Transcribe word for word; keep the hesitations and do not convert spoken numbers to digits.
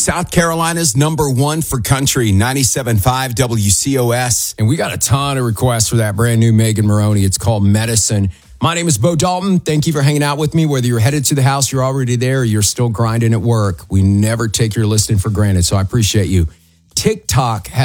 South Carolina's number one for country, ninety-seven point five W C O S. And we got a ton of requests for that brand new Megan Maroney. It's called Medicine. My name is Bo Dalton. Thank you for hanging out with me. Whether you're headed to the house, you're already there, or you're still grinding at work. We never take your listening for granted, so I appreciate you. TikTok has